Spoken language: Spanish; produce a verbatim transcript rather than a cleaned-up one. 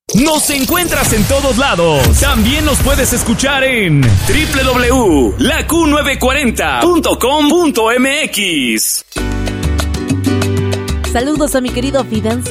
Nos encuentras en todos lados. También nos puedes escuchar en doble u doble u doble u punto la Q novecientos cuarenta punto com punto m x. Saludos a mi querido Fidan